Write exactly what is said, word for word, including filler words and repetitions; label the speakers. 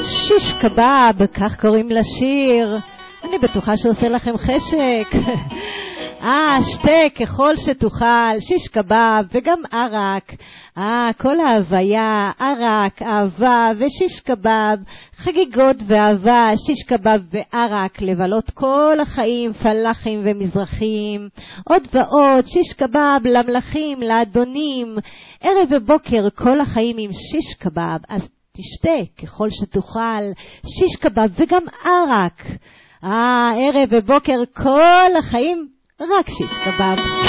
Speaker 1: שיש קבב, כך קוראים לשיר. אני בטוחה שעושה לכם חשק. אה, שתה ככל שתוכל, שיש קבב וגם ערק. אה, כל ההוויה, ערק, אהבה ושיש קבב, חגיגות ואהבה, שיש קבב וערק, לבלות כל החיים, פלחים ומזרחים, עוד ועוד, שיש קבב למלכים, לאדונים, ערב ובוקר כל החיים עם שיש קבב, אז תשתה ככל שתוכל, שיש קבב וגם ערק. אה, ערב ובוקר כל החיים, רק שיש קבב.